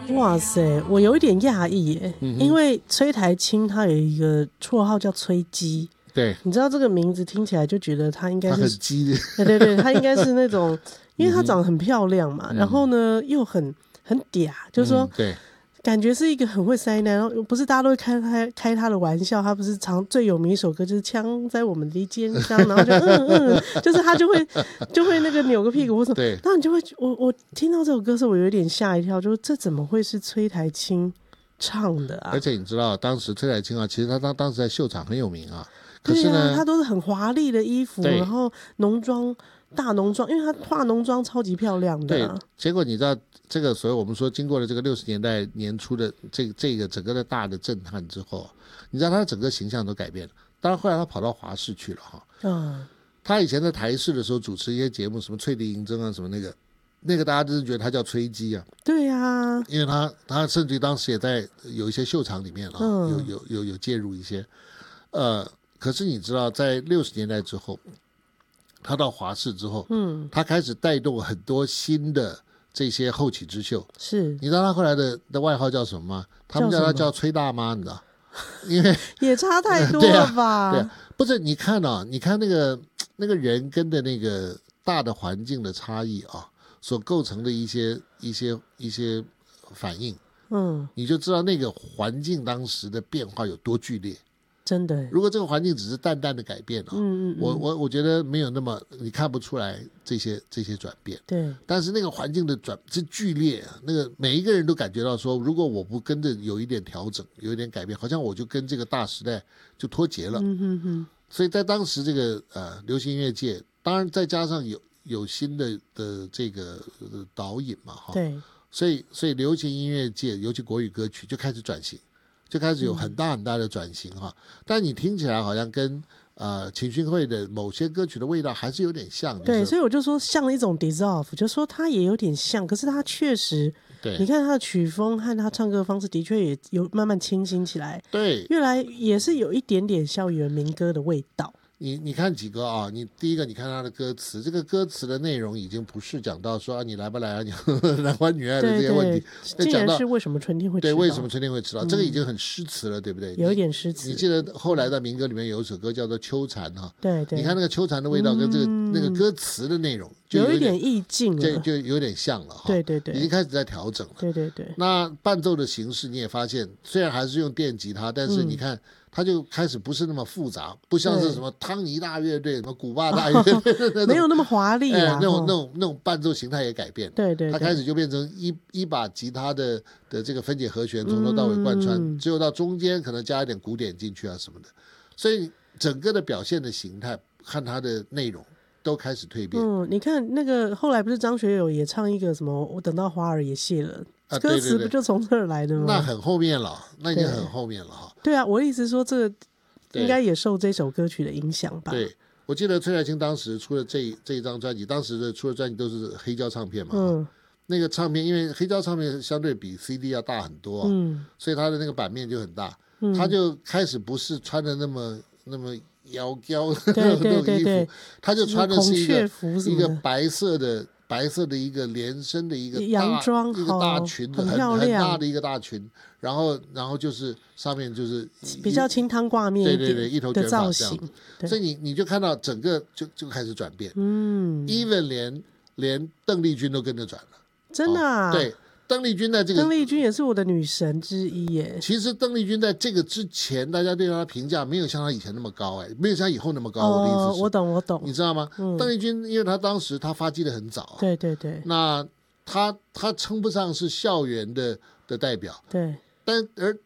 哇塞，我有一点讶异耶，因为崔台青他有一个绰号叫崔姬， 对， 你知道这个名字听起来就觉得他应该是他很激烈， 对对对，他应该是那种，因为他长得很漂亮嘛，然后呢又很嗲，就是说， 对， 感觉是一个很会塞奶，然后不是大家都会开他的玩笑，他不是最有名一首歌就是枪在我们的肩上，然后就就是他就会那个扭个屁股或什么， 对， 然后你就会我听到这首歌的时候，我有点吓一跳，就是这怎么会是崔台青唱的啊？ 而且你知道，当时崔台青啊，其实他当时在秀场很有名啊，可是对呢， 他都是很华丽的衣服， 对然后大浓妆，因为他化浓妆超级漂亮的、 对，结果你知道这个，所以我们说经过了这个60年代年初的这个整个的大的震撼之后，你知道他整个形象都改变了。当然后来他跑到华视去了哈，他以前在台视的时候主持一些节目，什么翠笛银针啊，什么那个大家真是觉得他叫崔姬啊。 对啊， 因为他甚至于当时也在有一些秀场里面啊，有介入一些，可是你知道在60年代之后。他到华视之后，他开始带动很多新的这些后起之秀。是，你知道他后来的外号叫什么吗？他们叫他叫崔大妈，你知道？因为也差太多了吧？ 对啊，不是？你看啊，你看那个人跟的那个大的环境的差异啊，所构成的一些反应，你就知道那个环境当时的变化有多剧烈。 真的， 如果这个环境只是淡淡的改变我觉得没有那么你看不出来这些转变。对，但是那个环境的是剧烈啊，那个每一个人都感觉到说，如果我不跟着有一点调整，有一点改变，好像我就跟这个大时代就脱节了。所以在当时这个流行音乐界，当然再加上有新的这个导引嘛，哈，对，所以流行音乐界，尤其国语歌曲就开始转型。就开始有很大很大的转型哈，但你听起来好像跟秦勋慧的某些歌曲的味道还是有点像。 对，所以我就说像一种 dissolve， 就说它也有点像，可是它确实，对，你看他的曲风和他唱歌的方式的确也有慢慢清新起来，对，越来也是有一点点校园民歌的味道。 你看几个啊？你第一个你看他的歌词，这个歌词的内容已经不是讲到说你来不来啊，你男欢女爱的这些问题， 竟然是为什么春天会迟到？ 对，为什么春天会迟到？这个已经很诗词了，对不对？ 有一点诗词。 你记得后来的民歌里面有一首歌叫做《秋蝉》哈， 对对， 你看那个秋蝉的味道跟这个那个歌词的内容就有一点意境了， 就有点像了哈。 对对对， 已经开始在调整了。对对对。那伴奏的形式你也发现，虽然还是用电吉他，但是你看。他就开始不是那么复杂，不像是什么汤尼大乐队、什么古巴大乐队没有那么华丽啊， 那种伴奏形态也改变。 对对， 他开始就变成一把吉他的这个分解和弦从头到尾贯穿，只有到中间可能加一点鼓点进去啊什么的，所以整个的表现的形态和它的内容都开始蜕变。 你看那个后来不是张学友也唱一个什么我等到花儿也谢了。歌词不就从这儿来的吗？ 那很后面了，那已经很后面了哈。 对啊，我的意思说，这个应该也受这首歌曲的影响吧。 对，我记得崔台青当时出了这一张专辑，当时的出的专辑都是黑胶唱片嘛。那个唱片因为黑胶唱片相对比 CD 要大很多所以它的那个版面就很大。他就开始不是穿的那么妖娇的那种衣服，他就穿的是一个白色的一个连身的一个洋装， 一个大裙子，很大的一个大裙，然后就是上面就是比较清汤挂面一点， 对，一头卷发这样，所以你就看到整个就开始转变，even 连邓丽君都跟着转了， 真的啊， 对。邓丽君在这个， 邓丽君也是我的女神之一耶。 其实邓丽君在这个之前，大家对她的评价没有像她以前那么高，没有像以后那么高。我的意思是， 我懂， 你知道吗？邓丽君，因为她当时她发迹的很早， 对对对， 那她称不上是校园的代表， 对。